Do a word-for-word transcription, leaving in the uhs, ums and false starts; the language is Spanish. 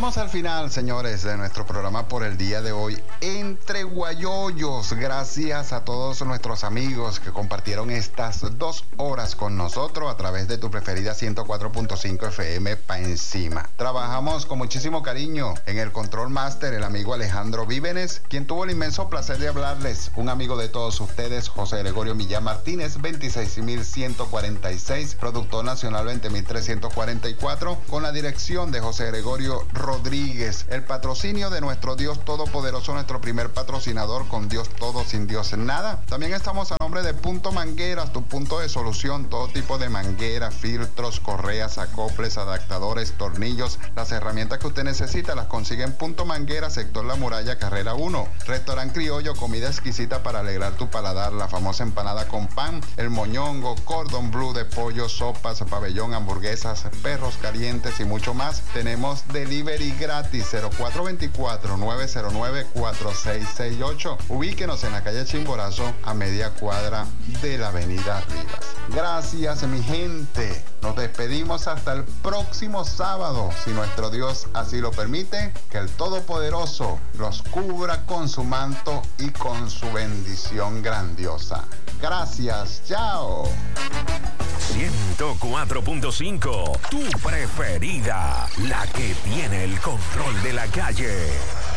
Llegamos al final, señores, de nuestro programa por el día de hoy. Entre Guayoyos, gracias a todos nuestros amigos que compartieron estas dos horas con nosotros a través de tu preferida ciento cuatro punto cinco F M pa' encima. Trabajamos con muchísimo cariño en el Control Master, el amigo Alejandro Vívenes, quien tuvo el inmenso placer de hablarles, un amigo de todos ustedes, José Gregorio Millán Martínez, veintiséis mil ciento cuarenta y seis, productor nacional veinte mil trescientos cuarenta y cuatro, con la dirección de José Gregorio Rodríguez, el patrocinio de nuestro Dios Todopoderoso, nuestro primer patrocinador, con Dios todo, sin Dios nada. También estamos a nombre de Punto Mangueras, tu punto de solución, todo tipo de mangueras, filtros, correas, acoples, adaptadores, tornillos, las herramientas que usted necesita las consigue en Punto Mangueras, sector La Muralla, carrera uno. Restaurante Criollo, comida exquisita para alegrar tu paladar, la famosa empanada con pan, el moñongo, cordon bleu de pollo, sopas, pabellón, hamburguesas, perros calientes y mucho más. Tenemos delivery gratis, cero cuatro dos cuatro, nueve cero nueve, cuatro seis seis ocho. Ubíquenos en la calle Chimborazo, a media cuadra de la avenida Rivas. Gracias, mi gente. Nos despedimos hasta el próximo sábado, si nuestro Dios así lo permite. Que el Todopoderoso los cubra con su manto y con su bendición grandiosa. Gracias, chao. ciento cuatro punto cinco, tu preferida, la que tiene el control de la calle.